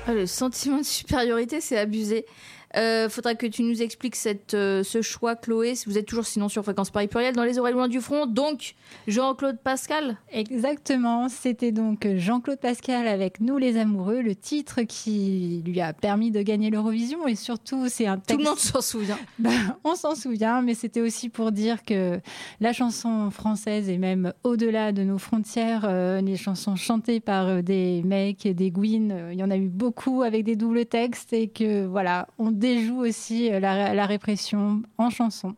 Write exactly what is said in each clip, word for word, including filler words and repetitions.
Ah, le sentiment de supériorité, c'est abusé. Euh, faudra que tu nous expliques cette, euh, ce choix, Chloé. Vous êtes toujours sinon sur Fréquence Paris Pluriel dans les oreilles loin du front. Donc, Jean-Claude Pascal. Exactement, c'était donc Jean-Claude Pascal avec Nous les amoureux, le titre qui lui a permis de gagner l'Eurovision. Et surtout, c'est un texte... Tout le monde s'en souvient. Ben, on s'en souvient, mais c'était aussi pour dire que la chanson française est même au-delà de nos frontières. Euh, les chansons chantées par des mecs, des gouines, euh, il y en a eu beaucoup avec des doubles textes et que voilà, on déjoue aussi la, la répression en chanson.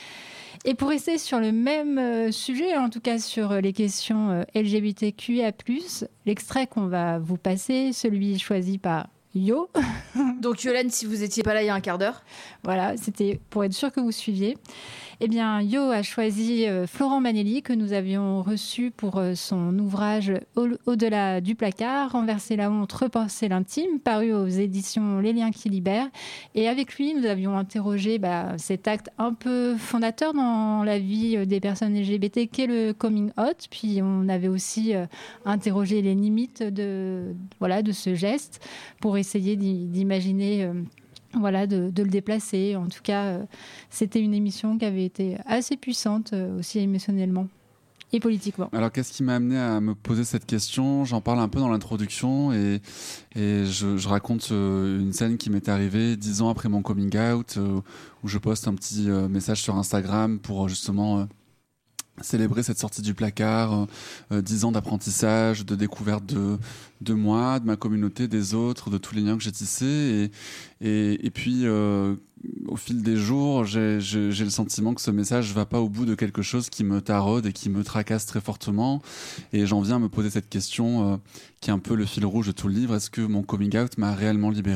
Et pour rester sur le même sujet, en tout cas sur les questions L G B T Q I A plus, l'extrait qu'on va vous passer, celui choisi par Yo. Donc Yolande, si vous n'étiez pas là il y a un quart d'heure. Voilà, c'était pour être sûr que vous suiviez. Eh bien, Yo a choisi euh, Florent Manelli, que nous avions reçu pour euh, son ouvrage Au- Au-delà du placard, renverser la honte, repenser l'intime, paru aux éditions Les Liens qui libèrent. Et avec lui, nous avions interrogé bah, cet acte un peu fondateur dans la vie des personnes L G B T qu'est le coming out. Puis on avait aussi euh, interrogé les limites de, voilà, de ce geste pour essayer d'i- d'imaginer... Euh, Voilà, de, de le déplacer. En tout cas, euh, c'était une émission qui avait été assez puissante, euh, aussi émotionnellement et politiquement. Alors, qu'est-ce qui m'a amené à me poser cette question ? J'en parle un peu dans l'introduction et, et je, je raconte euh, une scène qui m'est arrivée dix ans après mon coming out, euh, où je poste un petit euh, message sur Instagram pour euh, justement... Euh, célébrer cette sortie du placard, euh, dix ans d'apprentissage, de découverte de, de moi, de ma communauté, des autres, de tous les liens que j'ai tissés. Et, et, et puis, euh, au fil des jours, j'ai, j'ai, j'ai le sentiment que ce message ne va pas au bout de quelque chose qui me taraude et qui me tracasse très fortement. Et j'en viens à me poser cette question euh, qui est un peu le fil rouge de tout le livre. Est-ce que mon coming out m'a réellement libéré ?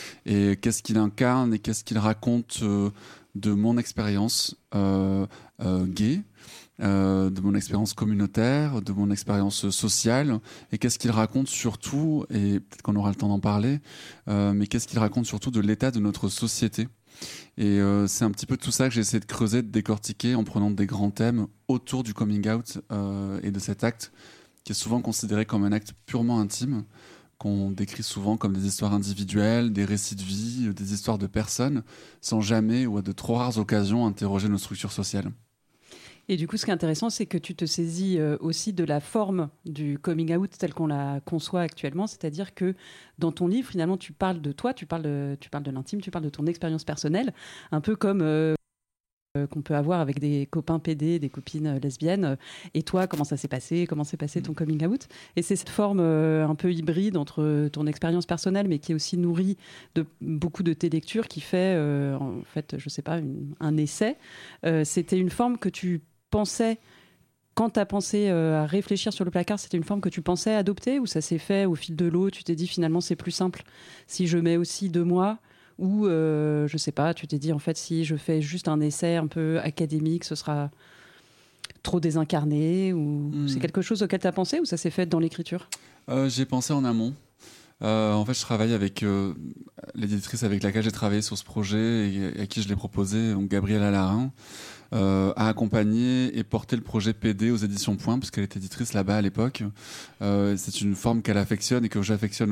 Et qu'est-ce qu'il incarne et qu'est-ce qu'il raconte euh, de mon expérience euh, euh, gay ? Euh, de mon expérience communautaire, de mon expérience sociale, et qu'est-ce qu'il raconte surtout, et peut-être qu'on aura le temps d'en parler, euh, mais qu'est-ce qu'il raconte surtout de l'état de notre société. Et euh, c'est un petit peu tout ça que j'ai essayé de creuser, de décortiquer en prenant des grands thèmes autour du coming out euh, et de cet acte qui est souvent considéré comme un acte purement intime, qu'on décrit souvent comme des histoires individuelles, des récits de vie, des histoires de personnes, sans jamais ou à de trop rares occasions interroger nos structures sociales. Et du coup, ce qui est intéressant, c'est que tu te saisis euh, aussi de la forme du coming out telle qu'on la conçoit actuellement. C'est-à-dire que dans ton livre, finalement, tu parles de toi, tu parles de, tu parles de l'intime, tu parles de ton expérience personnelle, un peu comme euh, euh, qu'on peut avoir avec des copains P D, des copines euh, lesbiennes. Et toi, comment ça s'est passé ? Comment s'est passé ton coming out ? Et c'est cette forme euh, un peu hybride entre ton expérience personnelle, mais qui est aussi nourrie de beaucoup de tes lectures, qui fait, euh, en fait, je sais pas, une, un essai. Euh, c'était une forme que tu pensais, quand tu as pensé euh, à réfléchir sur le placard, c'était une forme que tu pensais adopter, ou ça s'est fait au fil de l'eau, tu t'es dit finalement c'est plus simple si je mets aussi de moi, ou euh, je sais pas, tu t'es dit en fait si je fais juste un essai un peu académique, ce sera trop désincarné, ou mmh. c'est quelque chose auquel tu as pensé, ou ça s'est fait dans l'écriture ? euh, J'ai pensé en amont. Euh, en fait, je travaille avec euh, l'éditrice avec laquelle j'ai travaillé sur ce projet et à qui je l'ai proposé, donc Gabrielle Alarin. Euh, a accompagné et porté le projet P D aux éditions Point, parce qu'elle était éditrice là-bas à l'époque. Euh, c'est une forme qu'elle affectionne et que j'affectionne